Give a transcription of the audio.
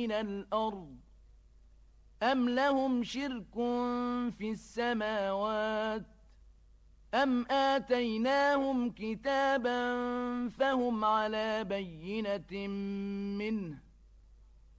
من الأرض أم لهم شرك في السماوات أم آتيناهم كتابا فهم على بينة منه